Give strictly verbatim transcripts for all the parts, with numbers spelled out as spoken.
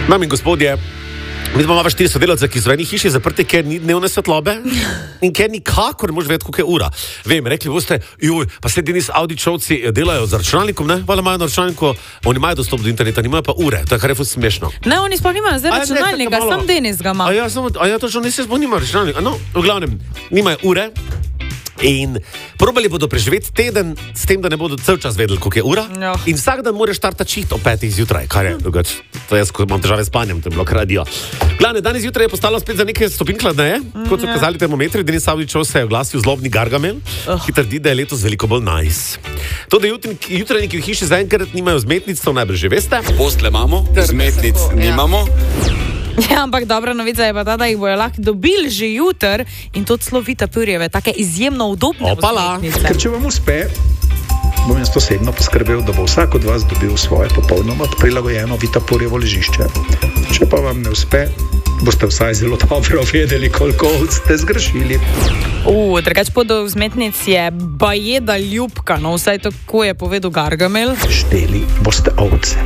Dame in gospodje, mi imamo štiri sodelavce, ki so v eni hiši zaprti, ker ni dnevne svetlobe in ker nikakor ne moš vedeti, koliko je ura. Vem, rekli boste, joj, pa sledi niz Audi-čovci delajo z računalnikom, ne? Vala imajo na računalniku, oni imajo dostop do interneta, nimajo pa ure, to je kar je ful smešno. Ne, oni sploh nimajo zdaj računalnika, sam Denis ga ima. A ja, samo, a ja, točno, ne se sploh nimajo računalnika. No, v glavnem, nimajo ure. In probali bodo preživeti teden s tem, da ne bodo cel čas vedeli, koliko je ura. Jo. In vsak dan moraš startati čit o petih zjutraj, kar je drugač. To jaz, ko imam težave s spanjem, to je bilo kar radio. Glavne, danes zjutraj je postalo spet za nekaj stopinj hladneje, mm, kot so ja. kazali termometri. Denis Avdićov se je oglasil zlobni Gargamel, oh. ki trdi, da je letos veliko bolj nice. To, da jutranjiki v hiši zaenkrat nimajo vzmetnic, to najbolj že veste. Postle imamo, vzmetnic nimamo. Ja, ampak dobra novica je pa ta, da jih bojo lahko dobili že jutr in to celo Vitapurjeve, take izjemno udobne vzmetnice. Ker če vam uspe, bom jaz osebno poskrbel, da bo vsak od vas dobil svoje popolnoma prilagojeno Vitapurjevo ležišče. Če pa vam ne uspe, boste vsaj zelo dobro vedeli, koliko ste zgrešili. Uh, drugač pot do vzmetnic je bajeda ljubka, no vsaj tako je povedal Gargamel. Šteli boste ovce.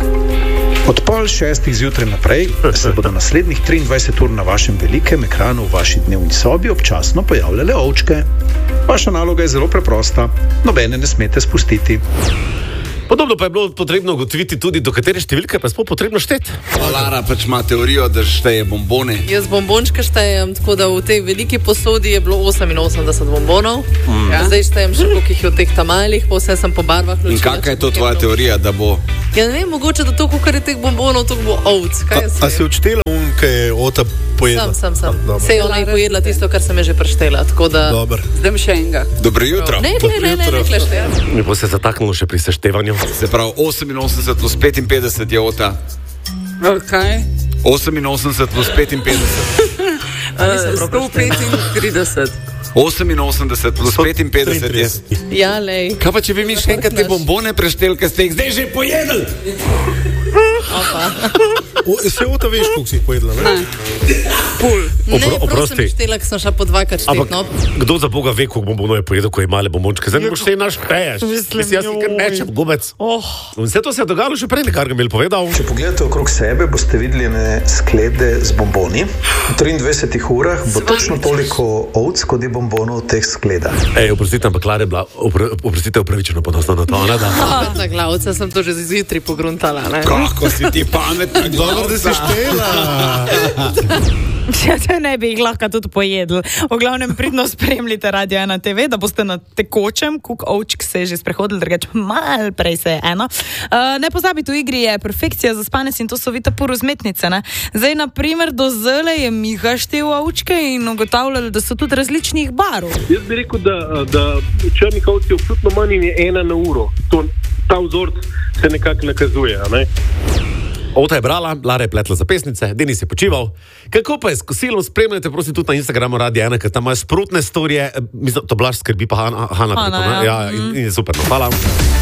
Od pol šestih zjutraj naprej se bodo naslednjih triindvajset ur na vašem velikem ekranu v vaši dnevni sobi občasno pojavljale ovčke. Vaša naloga je zelo preprosta, nobene ne smete spustiti. Podobno pa je bilo potrebno ugotoviti tudi, do katere številke pa je sploh potrebno šteti. Lara pač ima teorijo, da šteje bombone. Jaz bombončke štejem, tako da v tej veliki posodi je bilo oseminosemdeset bombonov. Mm. Ja. Zdaj štejem še koliko jih je v teh tamalih, pa vse sem po barvah ločila. In kakšna je to tvoja teorija, da bo? Ja ne vem, mogoče da to, koliko je teh bombonov, to bo ovc. Kaj a, a si odštela un, kaj je Ota pojedla? Sam, sam, sam. Sej ona je pojedla tisto, kar sem je že preštela, tako da... Dobar. Zdaj še enega. Dobro jutro. Ne, ne, ne, ne, ne, kleštejem. Mi bo se zataknilo še pri seštevanju. Se pravi, oseminosemdeset plus petinpetdeset je Ota. Kaj? oseminosemdeset plus petinpetdeset. sto petintrideset. oseminosemdeset plus petinpetdeset je. Ja, lej. Kaj pa, če bi mi še enkrat te bombone prešteli, ker ste jih zdaj že pojedli? Se Ota veš, koliko si jih pojedla, ne? Pul. Ne, Opro, prosim štela, ker sem šla po dvakrat štet, no. Kdo za Boga ve, koliko bombonov je pojedel, ko je male bombončke? Zdaj ne boš te naš šteješ. Mislim, jaz si kar nečem, gubec. Oh. In vse to se je dogajalo še prej, kar ga imel povedal. Če pogledate okrog sebe, boste videli ene sklede z bomboni. V triindvajsetih urah bo točno toliko ovc, kot je bombonov v teh skledah. Ej, oprostite, ampak Lara je bila, oprostite, upravičeno ponosna na to, ne da? Za glavca sem to že zjutraj pogruntala, ne? Kako si ti pametna glavca? Dobro, da si štela. Ja, te ne bi jih lahko tudi pojedli. V glavnem pridno spremljite Radio ena te ve, da boste na tekočem, kuk ovčk se je že sprehodili, drugač mal prej se je eno. Uh, ne pozabite, v igri je perfekcija za spanec in to so Vitapur vzmetnice, ne? Zdaj, na primer, do zele je Miha štel ovčke in ugotavljali, da so tudi različnih barv. Jaz bi rekel, da, da črnih ovc je občutno manj in je ena na uro. To, ta vzorc se nekako nakazuje, a ne? Ota je brala, Lara je pletla zapestnice, Denis je počival. Kako pa je s kosilom, spremljajte prosim tudi na Instagramu Radio ena, ker tam imajo sprotne storije, mislim, to Blaž skrbi pa Hanna, Hanna, Hanna, preko, ja. ja, in, in je super, no, hvala.